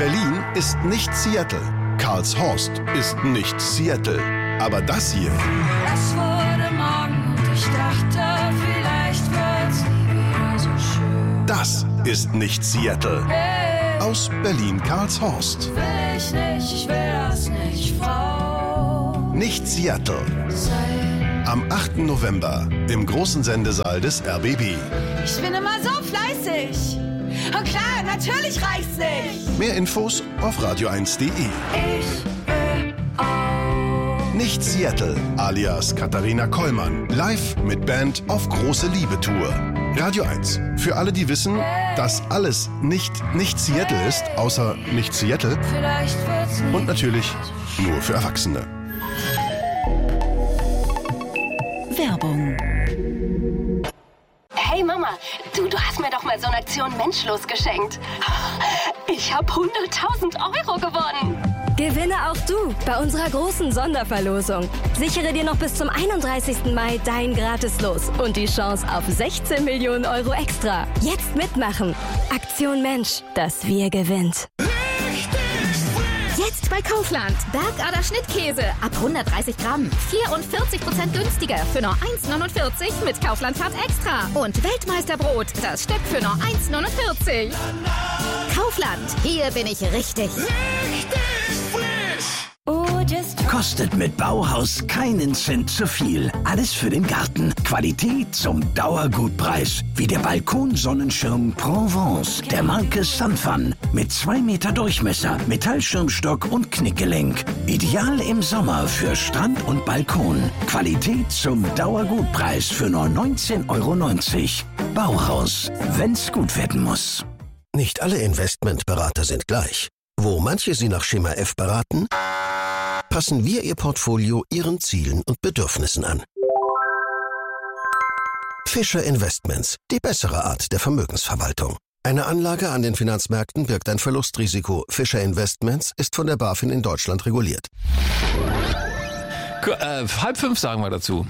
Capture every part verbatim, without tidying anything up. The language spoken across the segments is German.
Berlin ist nicht Seattle. Karlshorst ist nicht Seattle. Aber das hier... Es wurde Morgen und ich dachte, vielleicht wird's nie wieder so schön. Das ist nicht Seattle. Hey, Aus Berlin-Karlshorst. will ich nicht, ich will das nicht, Frau. Nicht Seattle. Sein. Am achten November im großen Sendesaal des R B B. Ich bin immer so fleißig. Und klar, natürlich reicht's nicht. Mehr Infos auf radio eins punkt de. Ich will auch. Nicht Seattle, alias Katharina Kollmann. Live mit Band auf große Liebe-Tour. Radio eins. Für alle, die wissen, dass alles nicht nicht Seattle ist, außer nicht Seattle. Vielleicht wird's nie. Und natürlich nur für Erwachsene. Werbung. Hey Mama, du, du hast mir doch mal so eine Aktion Menschlos geschenkt. Ich habe hunderttausend Euro gewonnen. Gewinne auch du bei unserer großen Sonderverlosung. Sichere dir noch bis zum einunddreißigsten Mai dein Gratislos und die Chance auf sechzehn Millionen Euro extra. Jetzt mitmachen. Aktion Mensch, das Wir gewinnt. Jetzt bei Kaufland. Bergader Schnittkäse ab hundertdreißig Gramm. vierundvierzig Prozent günstiger für nur eins neunundvierzig mit Kaufland-Card extra. Und Weltmeisterbrot, das Stück für nur eins neunundvierzig. Kaufland, hier bin ich richtig. Kostet mit Bauhaus keinen Cent zu viel. Alles für den Garten. Qualität zum Dauergutpreis. Wie der Balkonsonnenschirm Provence der Marke Sunfun. Mit zwei Meter Durchmesser, Metallschirmstock und Knickgelenk. Ideal im Sommer für Strand und Balkon. Qualität zum Dauergutpreis für nur neunzehn Euro neunzig. Bauhaus, wenn's gut werden muss. Nicht alle Investmentberater sind gleich. Wo manche Sie nach Schema F beraten, passen wir Ihr Portfolio Ihren Zielen und Bedürfnissen an. Fischer Investments, die bessere Art der Vermögensverwaltung. Eine Anlage an den Finanzmärkten birgt ein Verlustrisiko. Fischer Investments ist von der BaFin in Deutschland reguliert. Äh, halb fünf sagen wir dazu.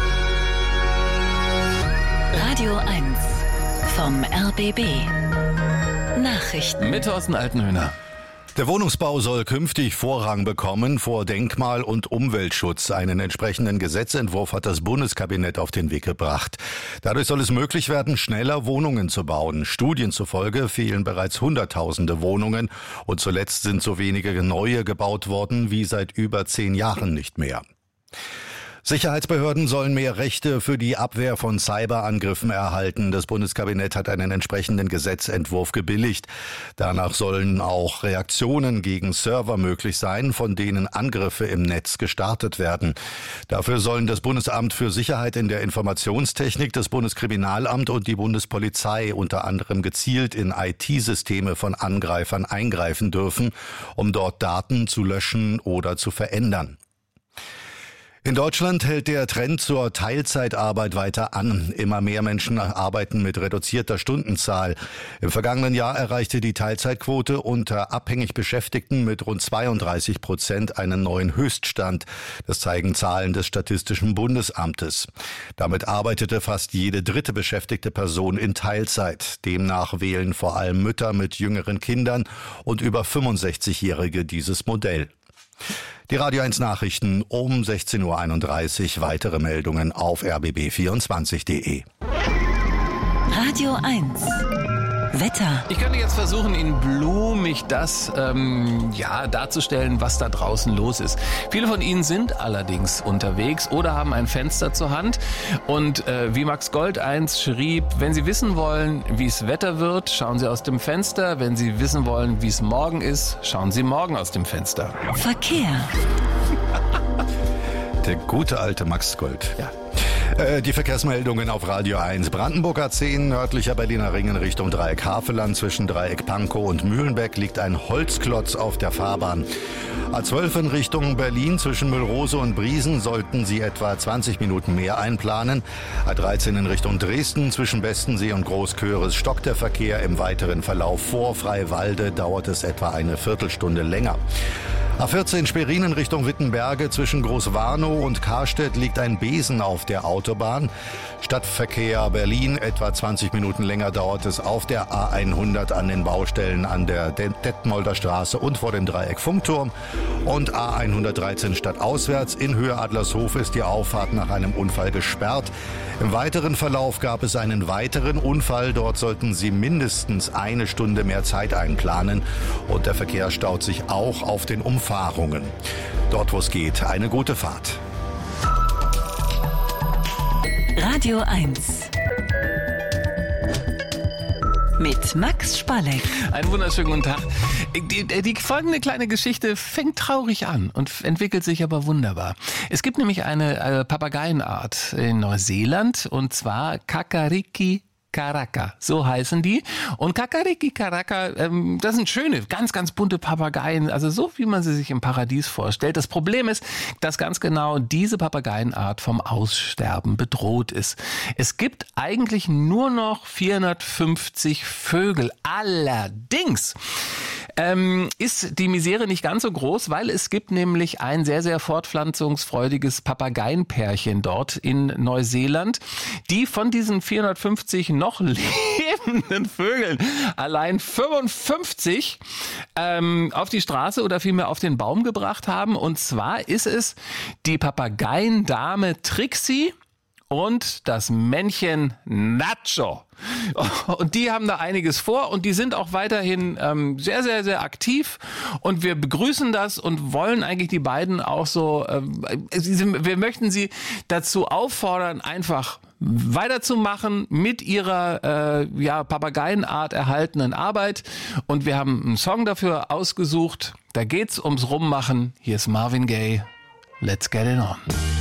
Radio eins vom R B B. Nachrichten. Mit Thorsten Altenhöhner. Der Wohnungsbau soll künftig Vorrang bekommen vor Denkmal- und Umweltschutz. Einen entsprechenden Gesetzentwurf hat das Bundeskabinett auf den Weg gebracht. Dadurch soll es möglich werden, schneller Wohnungen zu bauen. Studien zufolge fehlen bereits Hunderttausende Wohnungen und zuletzt sind so wenige neue gebaut worden wie seit über zehn Jahren nicht mehr. Sicherheitsbehörden sollen mehr Rechte für die Abwehr von Cyberangriffen erhalten. Das Bundeskabinett hat einen entsprechenden Gesetzentwurf gebilligt. Danach sollen auch Reaktionen gegen Server möglich sein, von denen Angriffe im Netz gestartet werden. Dafür sollen das Bundesamt für Sicherheit in der Informationstechnik, das Bundeskriminalamt und die Bundespolizei unter anderem gezielt in I T-Systeme von Angreifern eingreifen dürfen, um dort Daten zu löschen oder zu verändern. In Deutschland hält der Trend zur Teilzeitarbeit weiter an. Immer mehr Menschen arbeiten mit reduzierter Stundenzahl. Im vergangenen Jahr erreichte die Teilzeitquote unter abhängig Beschäftigten mit rund zweiunddreißig Prozent einen neuen Höchststand. Das zeigen Zahlen des Statistischen Bundesamtes. Damit arbeitete fast jede dritte beschäftigte Person in Teilzeit. Demnach wählen vor allem Mütter mit jüngeren Kindern und über fünfundsechzigjährige dieses Modell. Die Radio eins Nachrichten um sechzehn Uhr einunddreißig. Weitere Meldungen auf r b b vierundzwanzig punkt de. Radio eins. Wetter. Ich könnte jetzt versuchen, Ihnen blumig das ähm, ja, darzustellen, was da draußen los ist. Viele von Ihnen sind allerdings unterwegs oder haben ein Fenster zur Hand. Und äh, wie Max Gold einst schrieb, wenn Sie wissen wollen, wie es Wetter wird, schauen Sie aus dem Fenster. Wenn Sie wissen wollen, wie es morgen ist, schauen Sie morgen aus dem Fenster. Verkehr. Der gute alte Max Gold. Ja. Die Verkehrsmeldungen auf Radio eins. Brandenburg A zehn, nördlicher Berliner Ring in Richtung Dreieck Havelland. Zwischen Dreieck Pankow und Mühlenbeck liegt ein Holzklotz auf der Fahrbahn. A zwölf in Richtung Berlin zwischen Müllrose und Briesen sollten Sie etwa zwanzig Minuten mehr einplanen. A dreizehn in Richtung Dresden zwischen Bestensee und Großköris stockt der Verkehr. Im weiteren Verlauf vor Freiwalde dauert es etwa eine Viertelstunde länger. A vierzehn Schwerin Richtung Wittenberge zwischen Großwarnow und Karstedt liegt ein Besen auf der Autobahn. Stadtverkehr Berlin, etwa zwanzig Minuten länger dauert es auf der A hundert an den Baustellen an der Detmolder Straße und vor dem Dreieck Funkturm. Und A hundertdreizehn stadtauswärts in Höhe Adlershof ist die Auffahrt nach einem Unfall gesperrt. Im weiteren Verlauf gab es einen weiteren Unfall. Dort sollten Sie mindestens eine Stunde mehr Zeit einplanen. Und der Verkehr staut sich auch auf den Umfahrungen. Dort, wo es geht, eine gute Fahrt. Radio eins. Mit Max Spalleck. Einen wunderschönen guten Tag. Die, die folgende kleine Geschichte fängt traurig an und entwickelt sich aber wunderbar. Es gibt nämlich eine äh, Papageienart in Neuseeland und zwar Kakariki Karaka, so heißen die. Und Kakariki Karaka, ähm, das sind schöne, ganz, ganz bunte Papageien, also so wie man sie sich im Paradies vorstellt. Das Problem ist, dass ganz genau diese Papageienart vom Aussterben bedroht ist. Es gibt eigentlich nur noch vierhundertfünfzig Vögel. Allerdings ähm, ist die Misere nicht ganz so groß, weil es gibt nämlich ein sehr, sehr fortpflanzungsfreudiges Papageienpärchen dort in Neuseeland, die von diesen vierhundertfünfzig noch lebenden Vögeln allein fünfundfünfzig ähm, auf die Straße oder vielmehr auf den Baum gebracht haben. Und zwar ist es die Papageiendame Trixie und das Männchen Nacho. Und die haben da einiges vor und die sind auch weiterhin ähm, sehr, sehr, sehr aktiv und wir begrüßen das und wollen eigentlich die beiden auch so, äh, wir möchten sie dazu auffordern, einfach weiterzumachen mit ihrer äh, ja, Papageienart erhaltenen Arbeit. Und wir haben einen Song dafür ausgesucht. Da geht's ums Rummachen. Hier ist Marvin Gaye. Let's get it on.